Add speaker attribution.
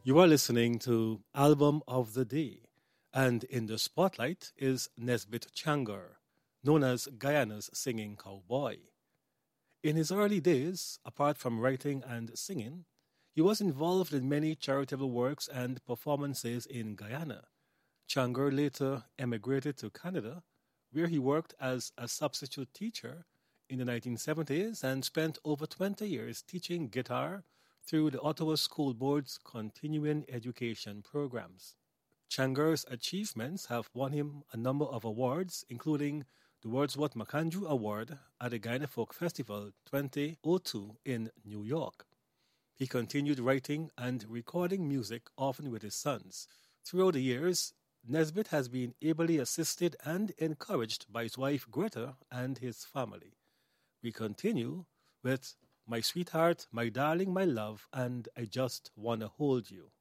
Speaker 1: You are listening to Album of the Day, and in the spotlight is Nesbit Changar, known as Guyana's singing cowboy. In his early days, apart from writing and singing, he was involved in many charitable works and performances in Guyana. Changar later emigrated to Canada, where he worked as a substitute teacher in the 1970s and spent over 20 years teaching guitar through the Ottawa School Board's continuing education programs. Changar's achievements have won him a number of awards, including the Wordsworth Makanju Award at the Guyana Folk Festival 2002 in New York. He continued writing and recording music, often with his sons. Throughout the years, Nesbitt has been ably assisted and encouraged by his wife Greta and his family. We continue with My Sweetheart, My Darling, My Love, and I Just Wanna Hold You.